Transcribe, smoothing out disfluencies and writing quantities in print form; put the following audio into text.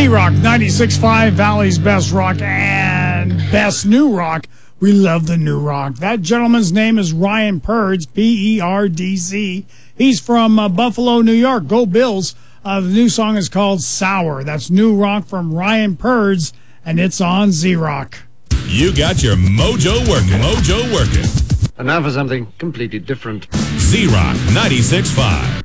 Z-Rock 96.5, Valley's best rock and best new rock. We love the new rock. That gentleman's name is Ryan Purdz, P-E-R-D-Z. He's from Buffalo, New York. Go Bills. The new song is called Sour. That's new rock from Ryan Purdz, and it's on Z-Rock. You got your mojo working. And now for something completely different. Z-Rock 96.5.